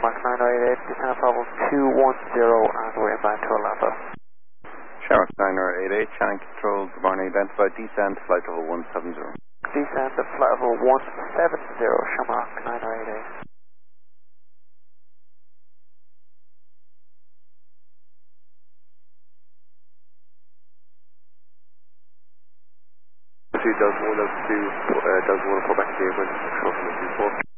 Shamrock 9088, descend at level 210 and we're inbound to Orlando. Shamrock 9088, Shannon Control, good morning, identified descent, flight level 170. Descend at flight level 170, Shamrock 9088. Does 1 of 2, does 1 report back to the Airburn, control from the 24.